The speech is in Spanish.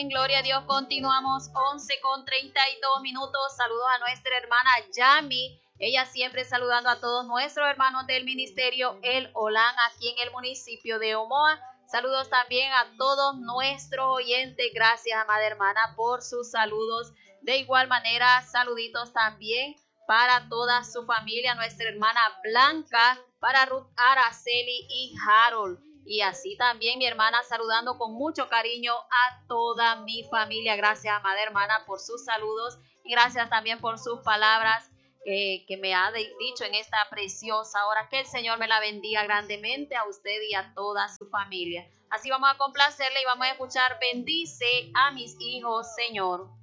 Amén, gloria a Dios. Continuamos 11:32. Saludos a nuestra hermana Yami. Ella siempre saludando a todos nuestros hermanos del ministerio El Olán aquí en el municipio de Omoa. Saludos también a todos nuestros oyentes. Gracias, amada hermana, por sus saludos. De igual manera, saluditos también para toda su familia, nuestra hermana Blanca, para Ruth, Araceli y Harold. Y así también mi hermana saludando con mucho cariño a toda mi familia. Gracias, amada hermana, por sus saludos y gracias también por sus palabras que me ha dicho en esta preciosa hora. Que el Señor me la bendiga grandemente a usted y a toda su familia. Así vamos a complacerle y vamos a escuchar: bendice a mis hijos, Señor.